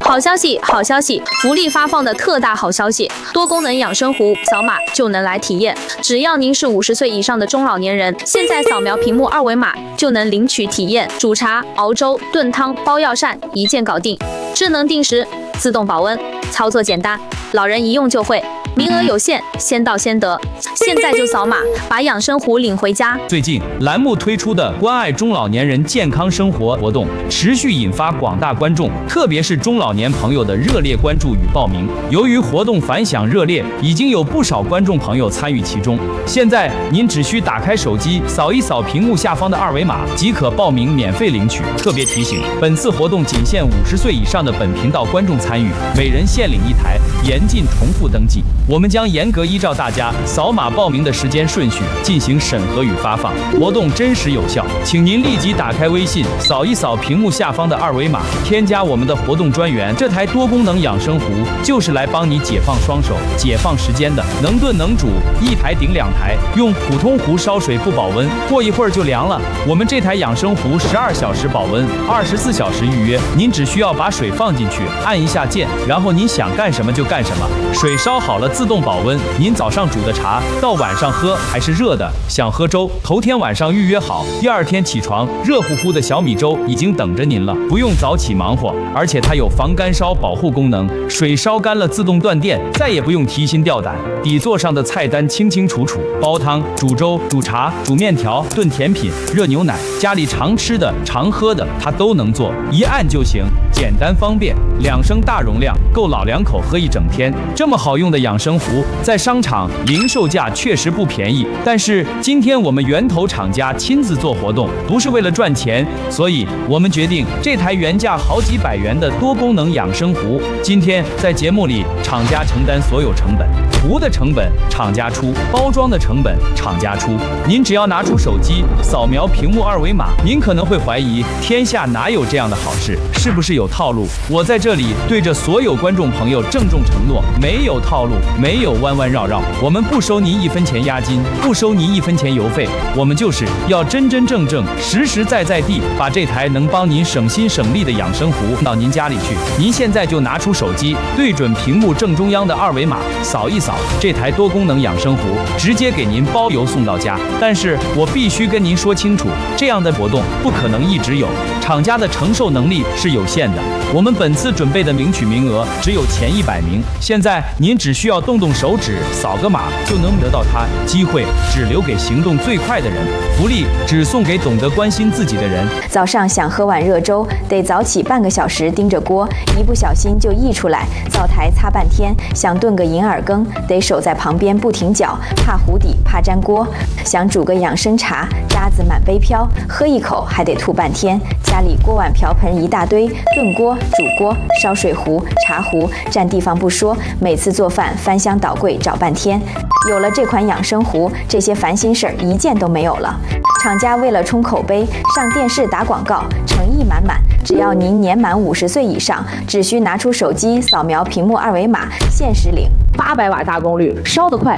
好消息，好消息！福利发放的特大好消息，多功能养生壶，扫码就能来体验。只要您是50岁以上的中老年人，现在扫描屏幕二维码就能领取体验。煮茶、熬粥、炖汤、包药膳，一键搞定。智能定时，自动保温，操作简单，老人一用就会。名额有限，先到先得，现在就扫码把养生壶领回家。 最近栏目推出的关爱中老年人健康生活活动，持续引发广大观众，特别是中老年朋友的热烈关注与报名。由于活动反响热烈，已经有不少观众朋友参与其中。现在您只需打开手机，扫一扫屏幕下方的二维码，即可报名免费领取。特别提醒，本次活动仅限50岁以上的本频道观众参与，每人限领1台，严禁重复登记。我们将严格依照大家扫码报名的时间顺序进行审核与发放，活动真实有效，请您立即打开微信，扫一扫屏幕下方的二维码，添加我们的活动专员。这台多功能养生壶就是来帮你解放双手、解放时间的，能炖能煮，1台顶2台，用普通壶烧水不保温，过一会儿就凉了。我们这台养生壶12小时保温，24小时预约，您只需要把水放进去，按一下键，然后您想干什么就干什么，水烧好了自动保温，您早上煮的茶到晚上喝还是热的，想喝粥，头天晚上预约好，第二天起床热乎乎的小米粥已经等着您了，不用早起忙活，而且它有防干烧保护功能，水烧干了自动断电，再也不用提心吊胆。底座上的菜单清清楚楚，煲汤、煮粥、煮茶、煮面条、炖甜品、热牛奶，家里常吃的常喝的它都能做，一按就行，简单方便，2升大容量，够老两口喝一整天。这么好用的养生壶在商场零售价确实不便宜，但是今天我们源头厂家亲自做活动，不是为了赚钱，所以我们决定这台原价好几百元的多功能养生壶，今天在节目里厂家承担所有成本，壶的成本厂家出，包装的成本厂家出。您只要拿出手机扫描屏幕二维码，您可能会怀疑天下哪有这样的好事，是不是有套路？我在这里对着所有观众朋友郑重承诺，没有套路，没有弯弯绕绕，我们不收您1分钱押金，不收您1分钱邮费，我们就是要真真正正、实实在在地把这台能帮您省心省力的养生壶到您家里去。您现在就拿出手机，对准屏幕正中央的二维码，扫一扫，这台多功能养生壶直接给您包邮送到家。但是我必须跟您说清楚，这样的活动不可能一直有，厂家的承受能力是有限的。我们本次准备的领取名额只有前100名，现在您只需要动动手指，扫个码就能得到它，机会只留给行动最快的人，福利只送给懂得关心自己的人。 早上想喝碗热粥，得早起半个小时盯着锅，一不小心就溢出来，灶台擦半天；想炖个银耳羹，得守在旁边不停搅，怕糊底，怕粘锅；想煮个养生茶，渣子满杯飘，喝一口还得吐半天。家里锅碗瓢盆一大堆，炖锅、煮锅、烧水壶、茶壶，占地方不说，每次做饭翻箱倒柜找半天。有了这款养生壶，这些烦心事儿一件都没有了。厂家为了冲口碑，上电视打广告，诚意满满。只要您年满50岁以上，只需拿出手机扫描屏幕二维码，限时领。 800瓦大功率，烧得快，